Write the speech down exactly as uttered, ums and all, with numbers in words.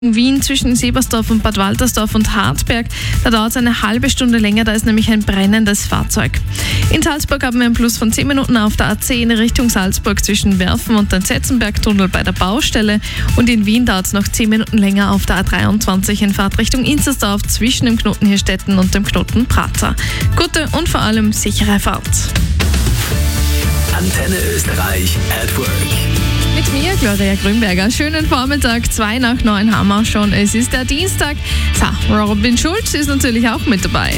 Wien zwischen Sebersdorf und Bad Waltersdorf und Hartberg. Da dauert es eine halbe Stunde länger, da ist nämlich ein brennendes Fahrzeug. In Salzburg haben wir einen Plus von zehn Minuten auf der A zehn Richtung Salzburg zwischen Werfen und dem Zetzenbergtunnel bei der Baustelle. Und in Wien dauert es noch zehn Minuten länger auf der A dreiundzwanzig in Fahrt Richtung Inzersdorf zwischen dem Knoten Hirstetten und dem Knoten Prater. Gute und vor allem sichere Fahrt. Antenne Österreich at Work. Mit mir, Gloria Grünberger. Schönen Vormittag, zwei nach neun haben wir schon. Es ist der Dienstag. So, Robin Schulz ist natürlich auch mit dabei.